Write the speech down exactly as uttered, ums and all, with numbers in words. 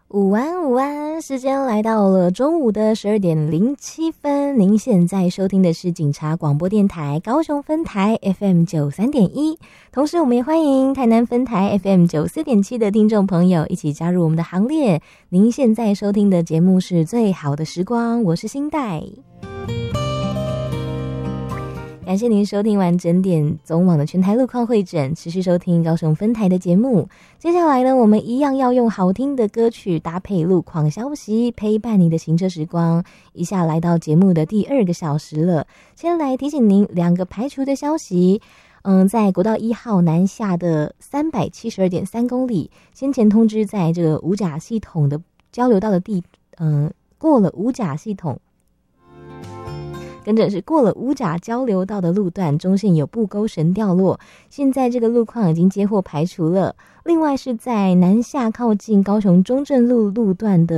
午安午安，时间来到了中午的十二点零七分，您现在收听的是警察广播电台高雄分台 F M 九三点一，同时我们也欢迎台南分台 F M 九四点七的听众朋友一起加入我们的行列。您现在收听的节目是最好的时光，我是新代。感谢您收听完整点总网的全台路况会诊，持续收听高雄分台的节目。接下来呢，我们一样要用好听的歌曲搭配路况消息，陪伴你的行车时光。一下来到节目的第二个小时了，先来提醒您两个排除的消息。嗯，在国道一号南下的三百七十二点三公里，先前通知在这个五甲系统的交流道的地，嗯，过了五甲系统。跟着是过了五甲交流道的路段，中线有布沟绳掉落，现在这个路况已经接获排除了。另外是在南下靠近高雄中正路路段的